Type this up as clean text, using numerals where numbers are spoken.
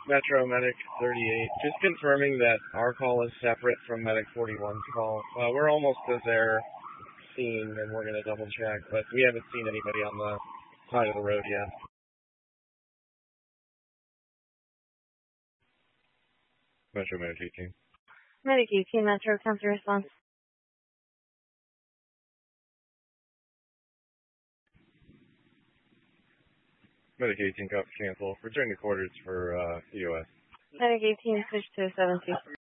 Metro Medic 38. Just confirming that our call is separate from Medic 41's call. We're almost to their scene, and we're going to double check, but we haven't seen anybody on the side of the road yet. Metro Medic 18. Medic 18, Metro, counter response. Medic 18, cancel. Return to quarters for EOS. Medic 18, switch to 7-2.